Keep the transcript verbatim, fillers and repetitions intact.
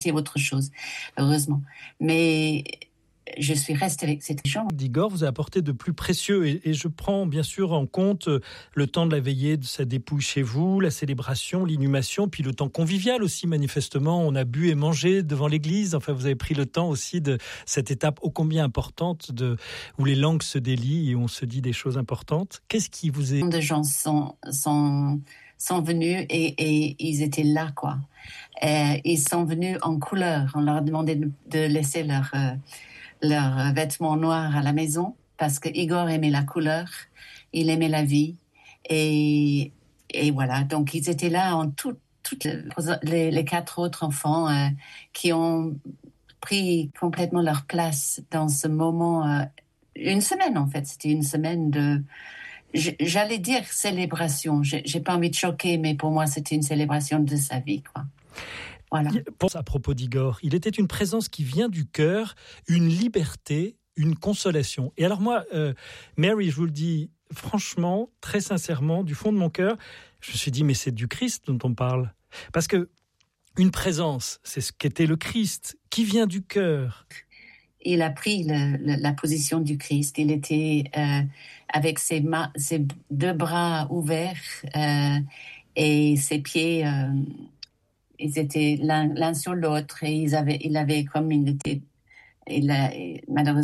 c'est autre chose, heureusement. Mais je suis restée avec cette gens. D'Igor vous a apporté de plus précieux et, et je prends bien sûr en compte le temps de la veillée de sa dépouille chez vous, la célébration, l'inhumation, puis le temps convivial aussi manifestement. On a bu et mangé devant l'église. Enfin, vous avez pris le temps aussi de cette étape ô combien importante de, où les langues se délient et on se dit des choses importantes. Qu'est-ce qui vous est... De gens sont, sont, sont venus et, et ils étaient là, quoi. Euh, ils sont venus en couleur. On leur a demandé de, de laisser leur... Euh, leurs vêtements noirs à la maison parce que Igor aimait la couleur, il aimait la vie et, et voilà, donc ils étaient là en tout, toutes les, les quatre autres enfants euh, qui ont pris complètement leur place dans ce moment, euh, une semaine en fait, c'était une semaine de, j'allais dire célébration, j'ai, j'ai pas envie de choquer, mais pour moi c'était une célébration de sa vie, quoi. Voilà. À propos d'Igor, il était une présence qui vient du cœur, une liberté, une consolation. Et alors moi, euh, Mary, je vous le dis franchement, très sincèrement, du fond de mon cœur, je me suis dit, mais c'est du Christ dont on parle. Parce que une présence, c'est ce qu'était le Christ, qui vient du cœur. Il a pris le, le, la position du Christ. Il était euh, avec ses, ma- ses deux bras ouverts euh, et ses pieds... Euh, ils étaient l'un, l'un sur l'autre et ils avaient, il avait comme il était, il a, malheureusement